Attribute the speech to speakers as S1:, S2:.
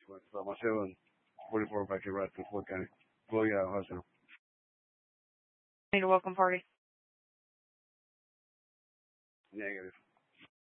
S1: Maceo and 44 back here right to Floyd County. Floyd Hospital.
S2: Need a welcome party.
S1: Negative.